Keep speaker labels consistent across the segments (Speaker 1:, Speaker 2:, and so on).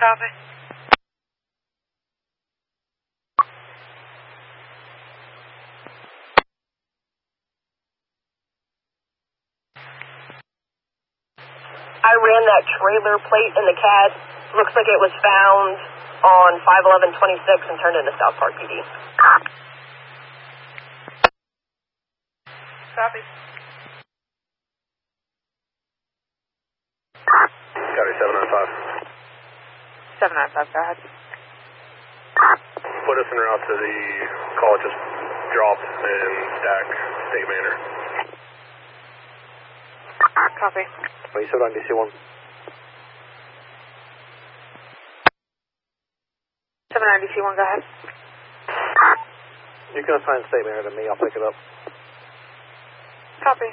Speaker 1: Copy.
Speaker 2: I ran that trailer plate in the CAD. Looks like it was found on 51126 and turned into South Park PD.
Speaker 1: Copy.
Speaker 3: Copy, 795.
Speaker 1: 795, go ahead.
Speaker 3: Put us en route to the call it just dropped and stack State Manor.
Speaker 1: Copy.
Speaker 4: 27 DC1.
Speaker 1: 790C1, go ahead.
Speaker 4: You can assign State Manor to me, I'll pick it up.
Speaker 1: Copy.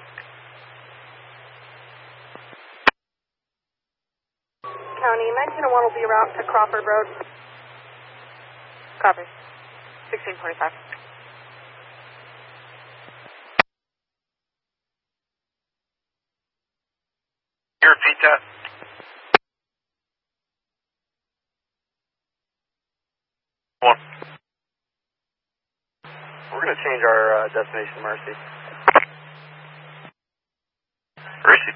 Speaker 2: County, 1901 will be route to Crawford Road.
Speaker 1: Copy. 1625.
Speaker 3: You repeat that? One.
Speaker 4: We're going to change our destination to Mercy.
Speaker 3: Mercy.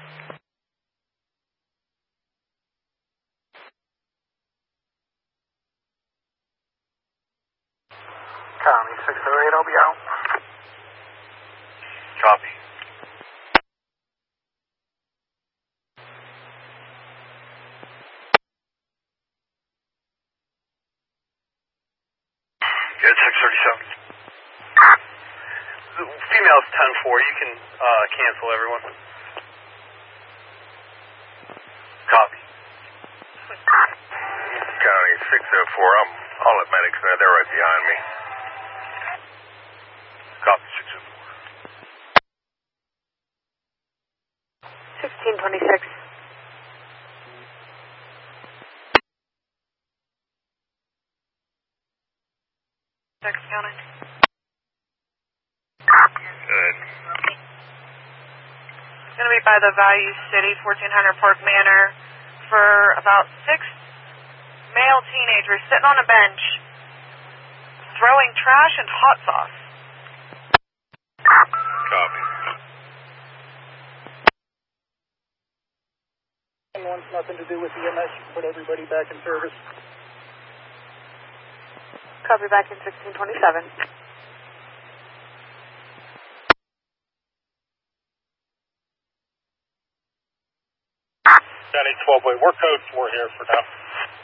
Speaker 4: County 608, I'll be out.
Speaker 3: Copy. Good, 637. Female's 10-4. You can cancel everyone. Copy. County 604. I'll let medics know. They're right behind me. Copy, 604.
Speaker 1: 1626. Next county.
Speaker 3: Good.
Speaker 1: It's going to be by the Value City, 1400 Park Manor, for about 6 male teenagers sitting on a bench, throwing trash and hot sauce.
Speaker 3: Copy.
Speaker 5: Wants nothing to do with EMS. Put everybody back in service.
Speaker 1: Copy, back in 1627.
Speaker 3: County 12-way. We're code 4 here for now.